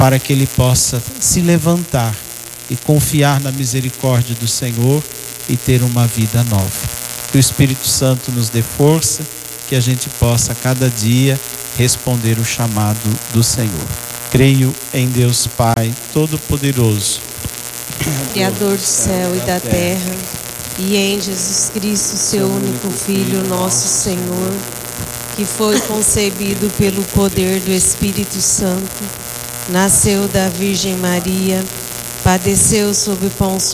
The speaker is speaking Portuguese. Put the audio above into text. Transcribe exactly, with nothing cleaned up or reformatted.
para que ele possa se levantar e confiar na misericórdia do Senhor e ter uma vida nova. Que o Espírito Santo nos dê força, que a gente possa cada dia responder o chamado do Senhor. Creio em Deus Pai Todo-Poderoso, Criador do céu e da terra, e em Jesus Cristo, seu único Filho, nosso Senhor, que foi concebido pelo poder do Espírito Santo, nasceu da Virgem Maria, padeceu sob Pôncio